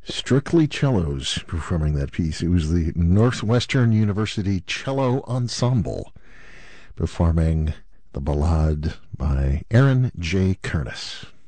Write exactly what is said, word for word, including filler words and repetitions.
Strictly cellos performing that piece. It was the Northwestern University Cello Ensemble performing the Ballade by Aaron J. Kernis.